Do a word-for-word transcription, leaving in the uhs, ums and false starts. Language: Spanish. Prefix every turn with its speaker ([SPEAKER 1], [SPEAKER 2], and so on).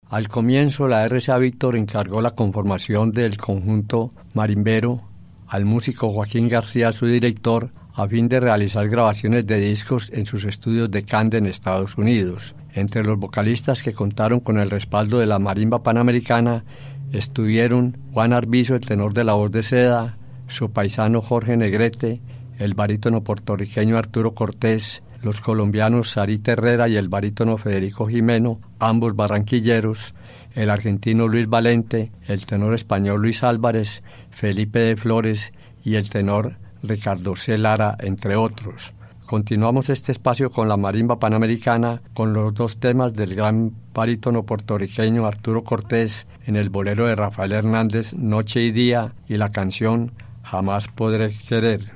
[SPEAKER 1] Al comienzo, la R C A Víctor encargó la conformación del conjunto marimbero al músico Joaquín García, su director, a fin de realizar grabaciones de discos en sus estudios de Camden, Estados Unidos. Entre los vocalistas que contaron con el respaldo de la marimba panamericana estuvieron Juan Arvizo, el tenor de la voz de seda, su paisano Jorge Negrete, el barítono puertorriqueño Arturo Cortés, los colombianos Sarita Herrera y el barítono Federico Jimeno, ambos barranquilleros, el argentino Luis Valente, el tenor español Luis Álvarez, Felipe de Flores y el tenor Ricardo C. Lara, entre otros. Continuamos este espacio con la marimba panamericana, con los dos temas del gran barítono puertorriqueño Arturo Cortés en el bolero de Rafael Hernández, Noche y Día, y la canción Jamás Podré Querer.